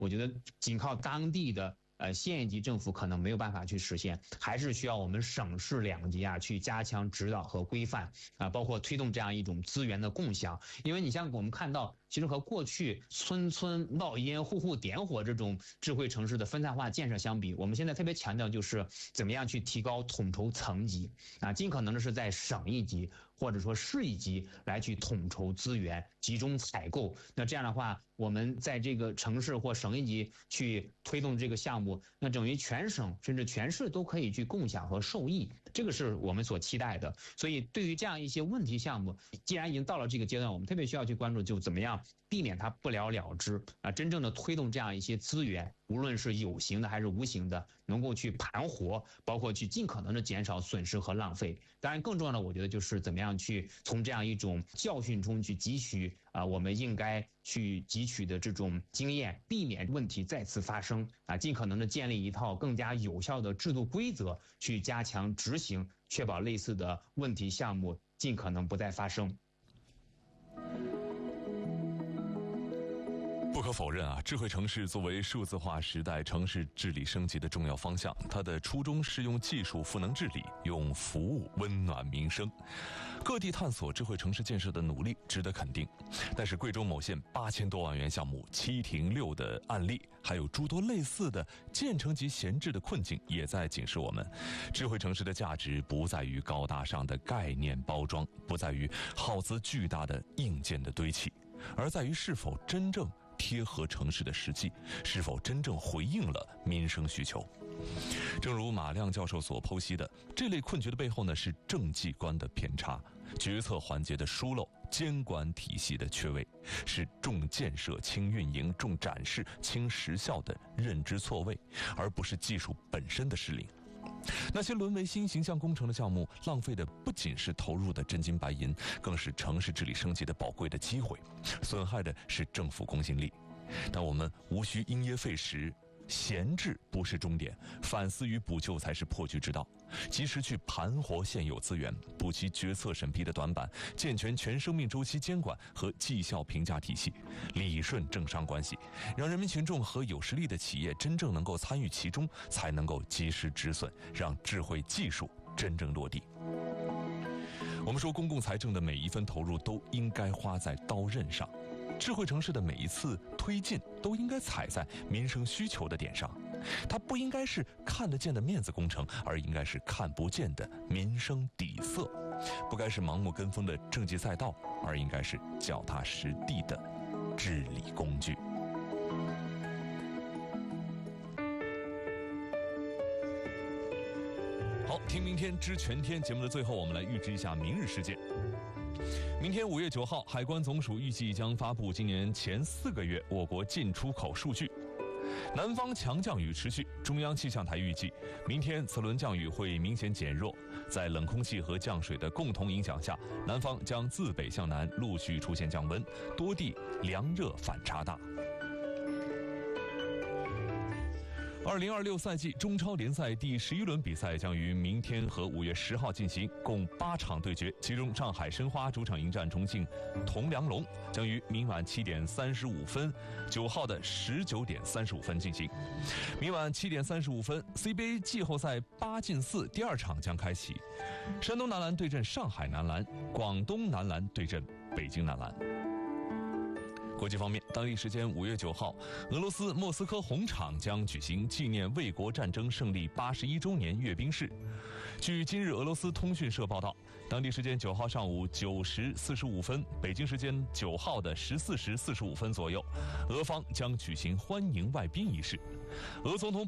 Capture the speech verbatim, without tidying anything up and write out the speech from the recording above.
我觉得仅靠当地的呃县一级政府可能没有办法去实现，还是需要我们省市两级啊去加强指导和规范啊，包括推动这样一种资源的共享。因为你像我们看到，其实和过去村村冒烟、户户点火这种智慧城市的分散化建设相比，我们现在特别强调就是怎么样去提高统筹层级啊，尽可能的是在省一级或者说市一级来去统筹资源、集中采购。那这样的话，我们在这个城市或省一级去推动这个项目，那等于全省甚至全市都可以去共享和受益，这个是我们所期待的。所以对于这样一些问题项目，既然已经到了这个阶段，我们特别需要去关注，就怎么样避免它不了了之啊，真正的推动这样一些资源，无论是有形的还是无形的，能够去盘活，包括去尽可能的减少损失和浪费。当然更重要的，我觉得就是怎么样去从这样一种教训中去汲取啊，我们应该去汲取的这种经验，避免问题再次发生啊，尽可能的建立一套更加有效的制度规则，去加强执行，确保类似的问题项目尽可能不再发生。 不可否认啊，智慧城市作为数字化时代城市治理升级的重要方向，它的初衷是用技术赋能治理，用服务温暖民生。各地探索智慧城市建设的努力值得肯定，但是贵州某县八千多万元项目七停六的案例，还有诸多类似的建成及闲置的困境，也在警示我们：智慧城市的价值不在于高大上的概念包装，不在于耗资巨大的硬件的堆砌，而在于是否真正贴合城市的实际，是否真正回应了民生需求。正如马亮教授所剖析的，这类困局的背后呢，是政绩观的偏差，决策环节的疏漏，监管体系的缺位，是重建设轻运营、重展示轻实效的认知错位，而不是技术本身的失灵。那些沦为新形象工程的项目，浪费的不仅是投入的真金白银，更是城市治理升级的宝贵的机会，损害的是政府公信力。但我们无需因噎废食，闲置不是终点，反思与补救才是破局之道。及时去盘活现有资源，补齐决策审批的短板，健全全生命周期监管和绩效评价体系，理顺政商关系，让人民群众和有实力的企业真正能够参与其中，才能够及时止损，让智慧技术真正落地。我们说，公共财政的每一分投入都应该花在刀刃上，智慧城市的每一次推进都应该踩在民生需求的点上，它不应该是看得见的面子工程，而应该是看不见的民生底色，不该是盲目跟风的政绩赛道，而应该是脚踏实地的治理工具。好，听明天知全天节目的最后，我们来预知一下明日事件。明天五月九号，海关总署预计将发布今年前四个月我国进出口数据。南方强降雨持续，中央气象台预计，明天此轮降雨会明显减弱，在冷空气和降水的共同影响下，南方将自北向南陆续出现降温，多地凉热反差大。二零二六赛季中超联赛第十一轮比赛将于明天和五月十号进行，共八场对决，其中上海申花主场迎战重庆铜梁龙，将于明晚七点三十五分，九号的十九点三十五分进行。明晚七点三十五分 ，C B A 季后赛八进四第二场将开启，山东男篮对阵上海男篮，广东男篮对阵北京男篮。国际方面，当地时间五月九号，俄罗斯莫斯科红场将举行纪念卫国战争胜利八十一周年阅兵式。据今日俄罗斯通讯社报道，当地时间九号上午九时四十五分，北京时间九号的十四时四十五分左右，俄方将举行欢迎外宾仪式。俄总统